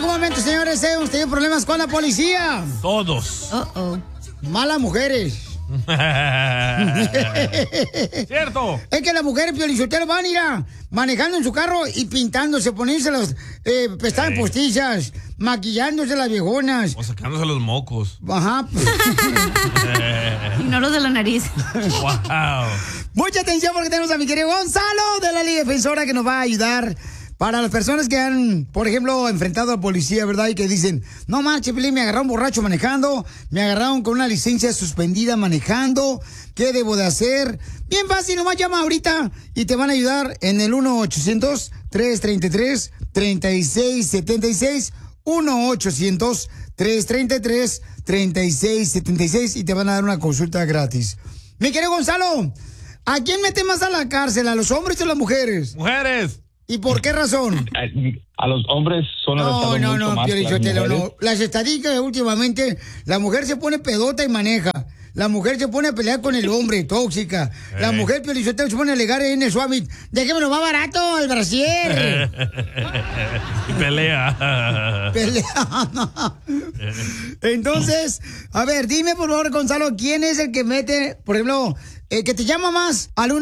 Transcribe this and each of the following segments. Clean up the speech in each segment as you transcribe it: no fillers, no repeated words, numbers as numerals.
algún momento, señores, hemos tenido problemas con la policía. Todos. Malas mujeres. Cierto. Es que las mujeres, Piolichotelo, van a ir manejando en su carro y pintándose, poniéndose las pestañas postizas, maquillándose las viejonas. O sacándose los mocos. Ajá. Y no los de la nariz. Wow. Mucha atención porque tenemos a mi querido Gonzalo de la Liga Defensora que nos va a ayudar. Para las personas que han, por ejemplo, enfrentado a la policía, ¿verdad? Y que dicen, no manches, Pelín, me agarraron borracho manejando, me agarraron con una licencia suspendida manejando, ¿qué debo de hacer? Bien fácil, nomás llama ahorita y te van a ayudar en el 1-800-333-3676, 1-800-333-3676 y te van a dar una consulta gratis. Mi querido Gonzalo, ¿a quién mete más a la cárcel, a los hombres o a las mujeres? Mujeres. ¿Y por qué razón? A los hombres son arrestados mucho más que las mujeres. No. Las estadísticas últimamente, la mujer se pone pedota y maneja. La mujer se pone a pelear con el hombre, tóxica. La mujer, Piolichotelo, se pone a alegar en el Summit. Déjemelo más barato, el brasier. Y pelea. Entonces, a ver, dime por favor, Gonzalo, ¿quién es el que mete, por ejemplo, que te llama más al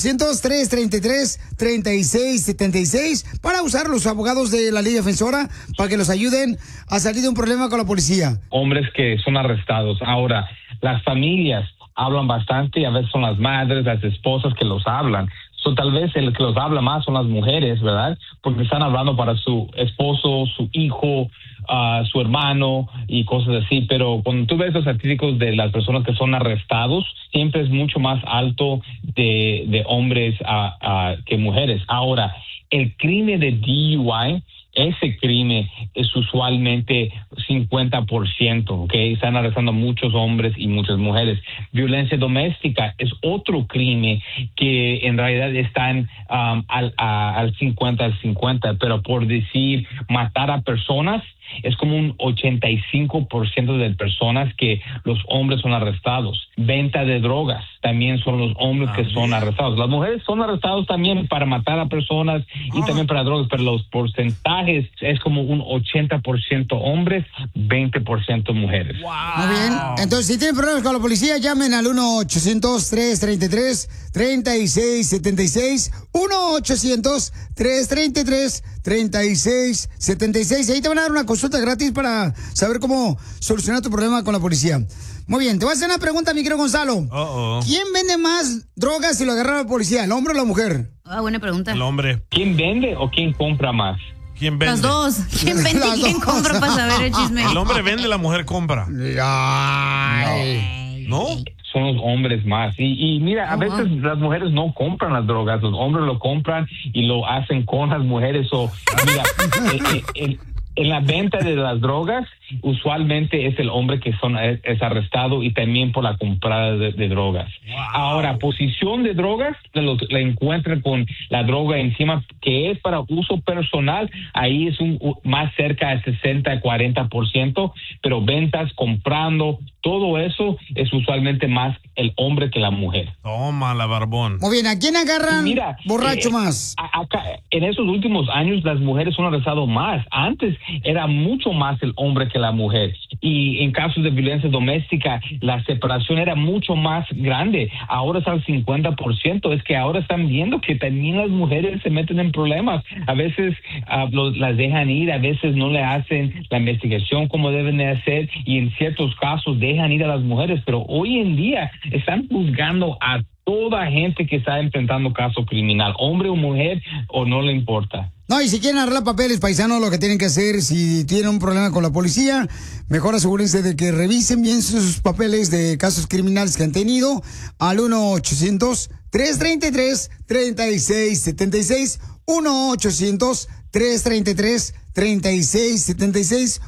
1-800-333-3676 para usar los abogados de la Liga Defensora para que los ayuden a salir de un problema con la policía? Hombres que son arrestados. Ahora, las familias hablan bastante y a veces son las madres, las esposas que los hablan. Tal vez el que los habla más son las mujeres, ¿verdad? Porque están hablando para su esposo, su hijo, su hermano y cosas así. Pero cuando tú ves los estadísticos de las personas que son arrestados, siempre es mucho más alto de hombres que mujeres. Ahora, el crimen de DUI, ese crimen es usualmente 50%, ¿ok? Están arrestando muchos hombres y muchas mujeres. Violencia doméstica es otro crimen que en realidad están al 50-50, pero por decir matar a personas, es como un 85% de personas que los hombres son arrestados. Venta de drogas también son los hombres que son arrestados. Las mujeres son arrestados también para matar a personas y también para drogas, pero los porcentajes es como un 80% hombres, 20% mujeres. Wow. Muy bien. Entonces, si tienen problemas con la policía, llamen al 1-800-333-3676, 1-800-333-3676. Ahí te van a dar una consulta gratis para saber cómo solucionar tu problema con la policía. Muy bien, te voy a hacer una pregunta, mi querido Gonzalo. ¿Quién vende más drogas si lo agarra la policía, el hombre o la mujer? Buena pregunta. El hombre. ¿Quién vende o quién compra más? ¿Quién vende? Los dos. ¿Quién vende y quién compra para saber el chisme? El hombre vende, la mujer compra. Ay. ¿No? Son los hombres más. Y mira, a veces las mujeres no compran las drogas, los hombres lo compran y lo hacen con las mujeres. O mira, en la venta de las drogas, usualmente es el hombre que es arrestado y también por la comprada de drogas. Wow. Ahora, posición de drogas, la encuentran con la droga encima, que es para uso personal, ahí es más cerca de 60-40%, pero ventas, comprando, todo eso es usualmente más el hombre que la mujer. Toma la barbón. Muy bien, ¿a quién agarran borracho más? Acá, en esos últimos años las mujeres son arrestadas más. Antes era mucho más el hombre que la mujer. Y en casos de violencia doméstica, la separación era mucho más grande. Ahora está al 50%. Es que ahora están viendo que también las mujeres se meten en problemas. A veces las dejan ir, a veces no le hacen la investigación como deben de hacer y en ciertos casos dejan ir a las mujeres. Pero hoy en día están juzgando a toda gente que está enfrentando caso criminal, hombre o mujer, o no le importa. No, y si quieren arreglar papeles, paisanos, lo que tienen que hacer, si tienen un problema con la policía, mejor asegúrense de que revisen bien sus papeles de casos criminales que han tenido al 1-800-333-3676, 1-800-333-3676,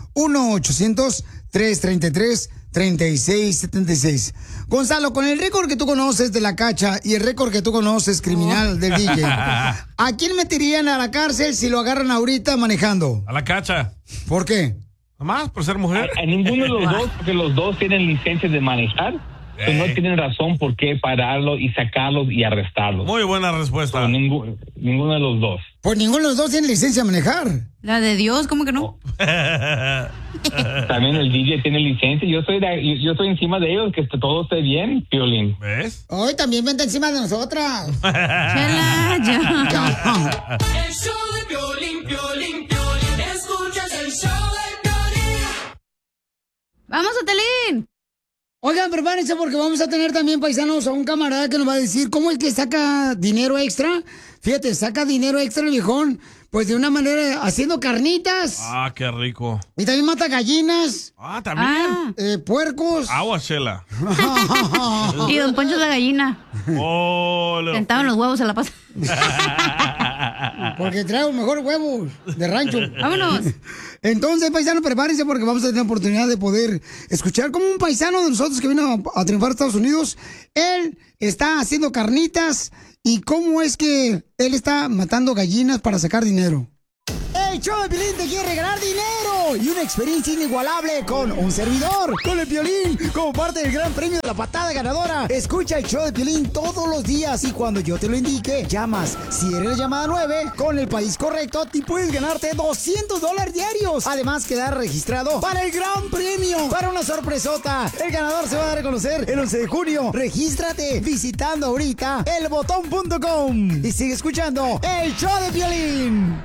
1-800-333-3676. Gonzalo, con el récord que tú conoces de la cacha y el récord que tú conoces criminal del DJ, ¿a quién meterían a la cárcel si lo agarran ahorita manejando? A la cacha. ¿Por qué? ¿Nomás por ser mujer? A ninguno de los dos, porque los dos tienen licencia de manejar. Pues no tienen razón por qué pararlos y sacarlos y arrestarlos. Muy buena respuesta. Ninguno de los dos. Pues ninguno de los dos tiene licencia de manejar. La de Dios, ¿cómo que no? También el DJ tiene licencia. Yo estoy encima de ellos, que todo esté bien, Piolín. ¿Ves? Hoy también vente encima de nosotras. Chela, ya. El show de Piolín, Piolín, Piolín. Escuchas el show de Piolín. ¡Vamos, Otelín! Oigan, prepárense porque vamos a tener también, paisanos, a un camarada que nos va a decir cómo es que saca dinero extra. Fíjate, saca dinero extra el viejón, pues de una manera haciendo carnitas. Ah, qué rico. Y también mata gallinas. Ah, también. Puercos. Agua, Chela. Y Don Poncho es la gallina. Oh, Sentaban los huevos a la paz. Porque traigo mejores huevos de rancho. Vámonos. Entonces, paisanos, prepárense porque vamos a tener la oportunidad de poder escuchar cómo un paisano de nosotros que vino a triunfar a Estados Unidos, él está haciendo carnitas y cómo es que él está matando gallinas para sacar dinero. El show de Piolín te quiere regalar dinero y una experiencia inigualable con un servidor, con el Piolín, como parte del gran premio de la patada ganadora. Escucha el show de Piolín todos los días y cuando yo te lo indique, llamas. Si eres la llamada 9, con el país correcto, te puedes ganarte $200 diarios. Además, quedar registrado para el gran premio, para una sorpresota. El ganador se va a dar a conocer el 11 de junio. Regístrate visitando ahorita elbotón.com y sigue escuchando el show de Piolín.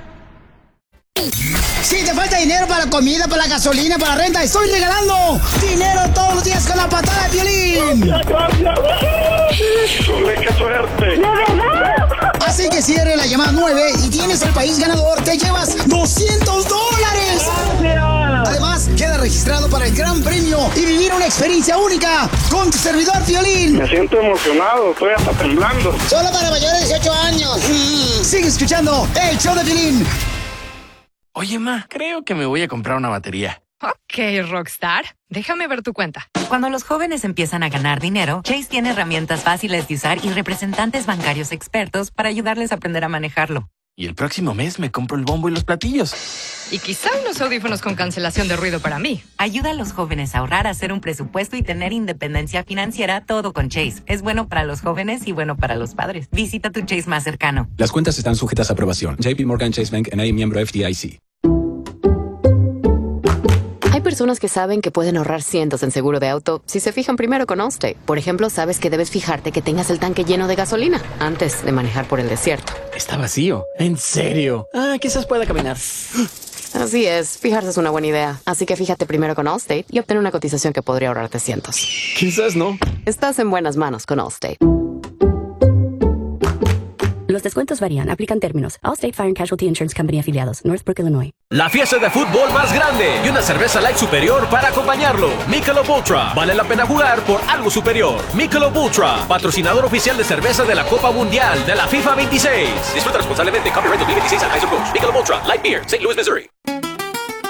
Si te falta dinero para la comida, para la gasolina, para la renta, estoy regalando dinero todos los días con la patada de Piolín. ¡Gracias! ¡Qué suerte! ¡De verdad! Así que si eres la llamada 9 y tienes el país ganador, te llevas $200. ¡Gracias! Además, queda registrado para el gran premio y vivir una experiencia única con tu servidor Piolín. Me siento emocionado, estoy hasta temblando. Solo para mayores de 18 años. Sigue escuchando el show de Piolín. Oye, ma, creo que me voy a comprar una batería. Ok, Rockstar. Déjame ver tu cuenta. Cuando los jóvenes empiezan a ganar dinero, Chase tiene herramientas fáciles de usar y representantes bancarios expertos para ayudarles a aprender a manejarlo. Y el próximo mes me compro el bombo y los platillos. Y quizá unos audífonos con cancelación de ruido para mí. Ayuda a los jóvenes a ahorrar, a hacer un presupuesto y tener independencia financiera, todo con Chase. Es bueno para los jóvenes y bueno para los padres. Visita tu Chase más cercano. Las cuentas están sujetas a aprobación. JP Morgan Chase Bank N.A. miembro FDIC. Hay personas que saben que pueden ahorrar cientos en seguro de auto si se fijan primero con Allstate. Por ejemplo, sabes que debes fijarte que tengas el tanque lleno de gasolina antes de manejar por el desierto. Está vacío. ¿En serio? Quizás pueda caminar. Así es, fijarse es una buena idea. Así que fíjate primero con Allstate y obtén una cotización que podría ahorrarte cientos. Quizás no. Estás en buenas manos con Allstate. Los descuentos varían. Aplican términos. Allstate Fire and Casualty Insurance Company afiliados. Northbrook, Illinois. La fiesta de fútbol más grande y una cerveza light superior para acompañarlo. Michelob Ultra. Vale la pena jugar por algo superior. Michelob Ultra, patrocinador oficial de cerveza de la Copa Mundial de la FIFA 26. Disfruta responsablemente. Copyright 2026 Anheuser-Busch. Michelob Ultra Light Beer, St. Louis, Missouri.